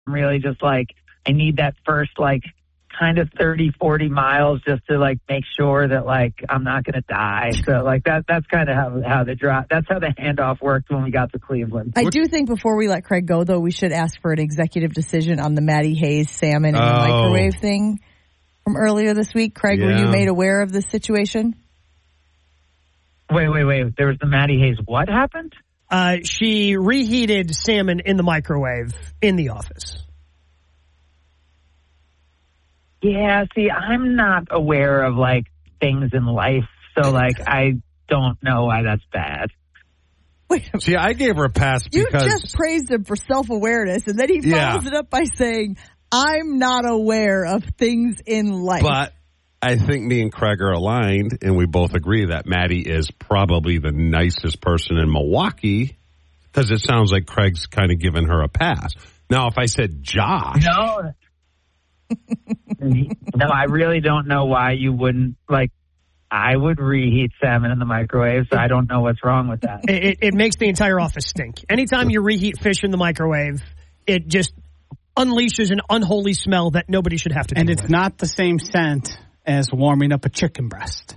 I'm really just like, I need that first, like, kind of 30, 40 miles just to, like, make sure that, like, I'm not going to die. So, like, that's kind of how the handoff worked when we got to Cleveland. I do think before we let Craig go, though, we should ask for an executive decision on the Maddie Hayes salmon in the microwave thing from earlier this week. Craig, were you made aware of this situation? Wait. There was the Maddie Hayes. What happened? She reheated salmon in the microwave in the office. Yeah, see, I'm not aware of, like, things in life, so, like, I don't know why that's bad. Wait, see, I gave her a pass because... You just praised him for self-awareness, and then he follows it up by saying, I'm not aware of things in life. But I think me and Craig are aligned, and we both agree that Maddie is probably the nicest person in Milwaukee, because it sounds like Craig's kind of giving her a pass. Now, if I said Josh... No, I really don't know why you wouldn't, like, I would reheat salmon in the microwave, so I don't know what's wrong with that. It makes the entire office stink. Anytime you reheat fish in the microwave, it just unleashes an unholy smell that nobody should have to do. And it's not the same scent as warming up a chicken breast.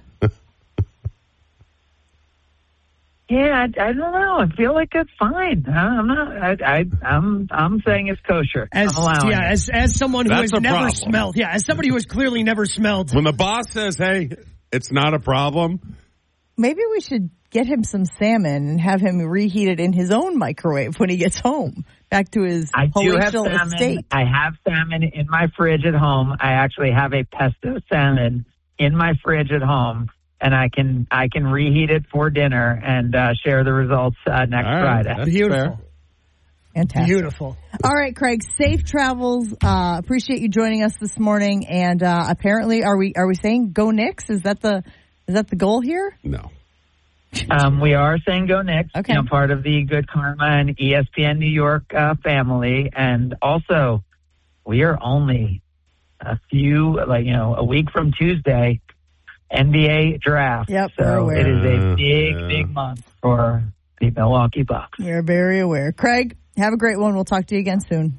Yeah, I don't know. I feel like it's fine. I'm not. I'm saying it's kosher. As someone who has never smelled. Yeah, as somebody who has clearly never smelled. When the boss says, "Hey, it's not a problem," maybe we should get him some salmon and have him reheat it in his own microwave when he gets home, back to his palatial estate. I have salmon in my fridge at home. I actually have a pesto salmon in my fridge at home. And I can reheat it for dinner and share the results next Friday. Beautiful. Fantastic. Beautiful. All right, Craig, safe travels. Appreciate you joining us this morning. And apparently, are we saying go Knicks? Is that the goal here? No. We are saying go Knicks. Okay. Part of the Good Karma and ESPN New York family. And also, we are only a week from Tuesday. NBA draft. Yep, so it is a big month for the Milwaukee Bucks. We're very aware. Craig, have a great one. We'll talk to you again soon.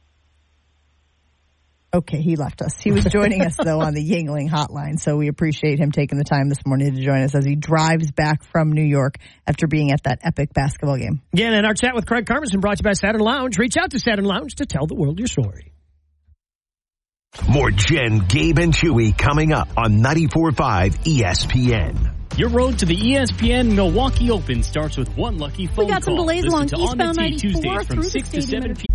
Okay, he left us. He was joining us, though, on the Yingling hotline, so we appreciate him taking the time this morning to join us as he drives back from New York after being at that epic basketball game. Again, and our chat with Craig Carmenson brought to you by Saturn Lounge. Reach out to Saturn Lounge to tell the world your story. More Jen, Gabe, and Chewy coming up on 94.5 ESPN. Your road to the ESPN Milwaukee Open starts with one lucky phone call. We got some delays along eastbound 94 from 6 to 7 p.m.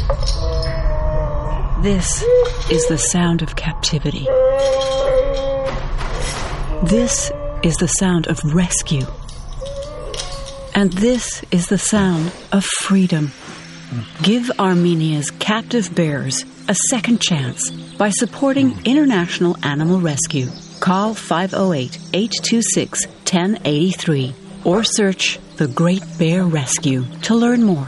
This is the sound of captivity. This is the sound of rescue. And this is the sound of freedom. Give Armenia's captive bears a second chance by supporting International Animal Rescue. Call 508-826-1083 or search The Great Bear Rescue to learn more.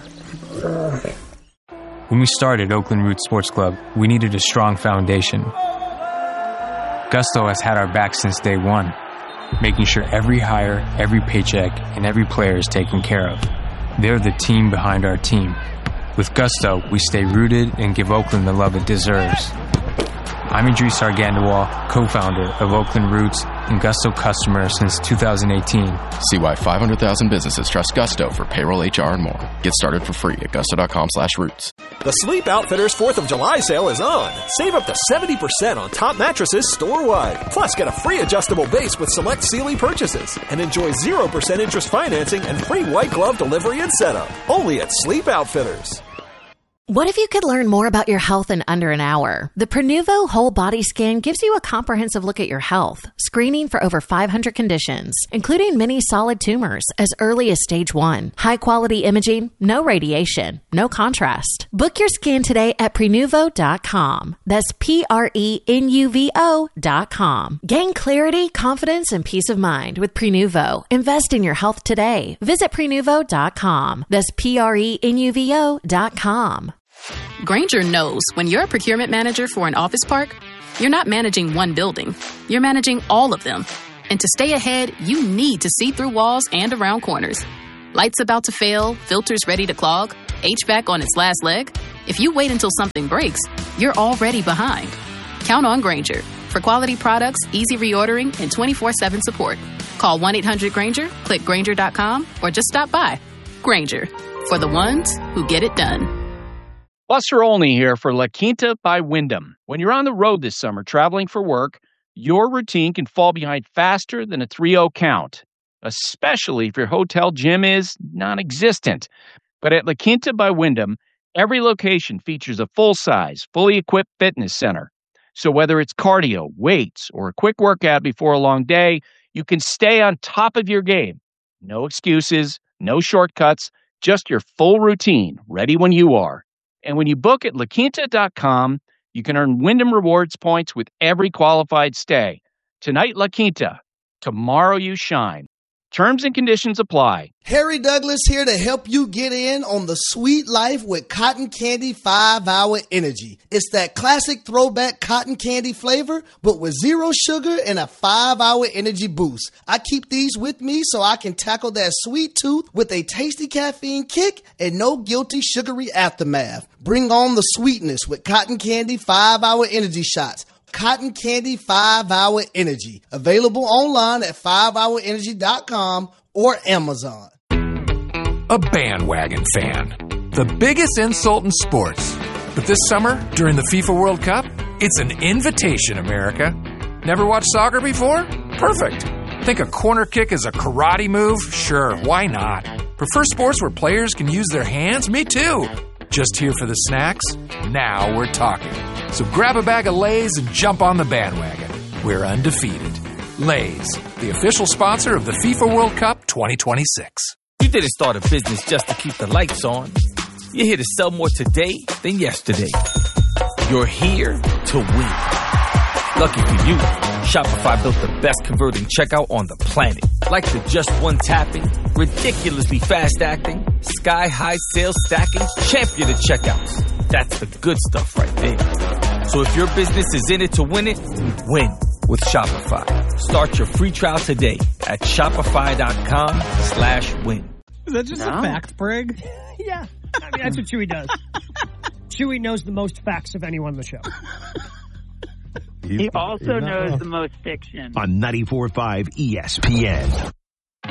When we started Oakland Roots Sports Club, we needed a strong foundation. Gusto has had our back since day one, making sure every hire, every paycheck, and every player is taken care of. They're the team behind our team. With Gusto, we stay rooted and give Oakland the love it deserves. I'm Idris Argandawal, co-founder of Oakland Roots and Gusto customer since 2018. See why 500,000 businesses trust Gusto for payroll, HR, and more. Get started for free at gusto.com/roots. The Sleep Outfitters 4th of July sale is on. Save up to 70% on top mattresses store-wide. Plus, get a free adjustable base with select Sealy purchases. And enjoy 0% interest financing and free white glove delivery and setup. Only at Sleep Outfitters. What if you could learn more about your health in under an hour? The Prenuvo Whole Body Scan gives you a comprehensive look at your health, screening for over 500 conditions, including many solid tumors as early as stage 1. High-quality imaging, no radiation, no contrast. Book your scan today at Prenuvo.com. That's Prenuvo.com. Gain clarity, confidence, and peace of mind with Prenuvo. Invest in your health today. Visit Prenuvo.com. That's Prenuvo.com. Grainger knows when you're a procurement manager for an office park, you're not managing one building. You're managing all of them. And to stay ahead, you need to see through walls and around corners. Lights about to fail, filters ready to clog, HVAC on its last leg. If you wait until something breaks, you're already behind. Count on Grainger for quality products, easy reordering, and 24/7 support. Call 1-800-GRAINGER, click Grainger.com, or just stop by. Grainger, for the ones who get it done. Buster Olney here for La Quinta by Wyndham. When you're on the road this summer traveling for work, your routine can fall behind faster than a 3-0 count, especially if your hotel gym is non-existent. But at La Quinta by Wyndham, every location features a full-size, fully equipped fitness center. So whether it's cardio, weights, or a quick workout before a long day, you can stay on top of your game. No excuses, no shortcuts, just your full routine, ready when you are. And when you book at LaQuinta.com, you can earn Wyndham Rewards points with every qualified stay. Tonight, La Quinta. Tomorrow, you shine. Terms and conditions apply. Harry Douglas here to help you get in on the sweet life with Cotton Candy 5-Hour Energy. It's that classic throwback cotton candy flavor, but with 0 sugar and a 5-hour energy boost. I keep these with me so I can tackle that sweet tooth with a tasty caffeine kick and no guilty sugary aftermath. Bring on the sweetness with Cotton Candy 5-Hour Energy shots. Cotton Candy 5-Hour Energy. Available online at 5hourenergy.com or Amazon. A bandwagon fan. The biggest insult in sports. But this summer, during the FIFA World Cup, it's an invitation, America. Never watched soccer before? Perfect. Think a corner kick is a karate move? Sure, why not? Prefer sports where players can use their hands? Me too. Just here for the snacks? Now we're talking. So grab a bag of Lay's and jump on the bandwagon. We're undefeated. Lay's, the official sponsor of the FIFA World Cup 2026. You didn't start a business just to keep the lights on. You're here to sell more today than yesterday. You're here to win. Lucky for you, Shopify built the best converting checkout on the planet. Like the just one tapping, ridiculously fast acting, sky-high sales stacking, champion of checkouts. That's the good stuff right there. So if your business is in it to win it, win with Shopify. Start your free trial today at shopify.com/win. Is that just a fact, Brig? Yeah. I mean, that's what Chewy does. Chewy knows the most facts of anyone on the show. He also knows the most fiction. On 94.5 ESPN.